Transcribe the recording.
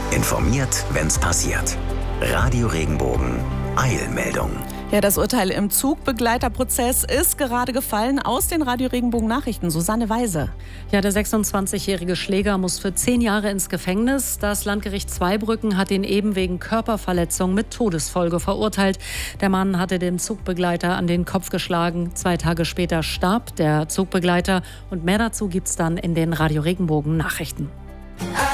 Informiert, wenn's passiert. Radio Regenbogen. Eilmeldung. Ja, das Urteil im Zugbegleiterprozess ist gerade gefallen. Aus den Radio Regenbogen Nachrichten, Susanne Weise. Ja, der 26-jährige Schläger muss für 10 Jahre ins Gefängnis. Das Landgericht Zweibrücken hat ihn eben wegen Körperverletzung mit Todesfolge verurteilt. Der Mann hatte den Zugbegleiter an den Kopf geschlagen. 2 Tage später starb der Zugbegleiter. Und mehr dazu gibt's dann in den Radio Regenbogen Nachrichten.